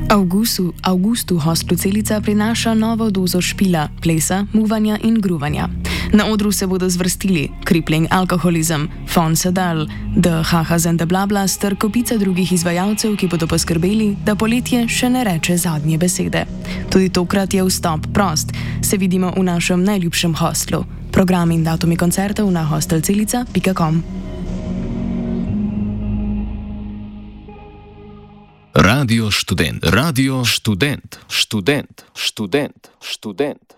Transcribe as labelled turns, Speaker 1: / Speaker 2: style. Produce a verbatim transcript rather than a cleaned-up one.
Speaker 1: Augustu, Augustu hostlu Celica prinaša novo dozo špila, plesa, muvanja in gruvanja. Na odru se bodo zvrstili Crippling Alcoholism, Fon Sedal, The Hahas and the Blablas ter kopica drugih izvajalcev, ki bodo poskrbeli, da poletje še ne reče zadnje besede. Tudi tokrat je vstop prost. Se vidimo v našem najljubšem hostlu. Program in datumi koncertov na hostelcelica pika com.
Speaker 2: Radio Študent, Radio Študent, študent, študent, študent.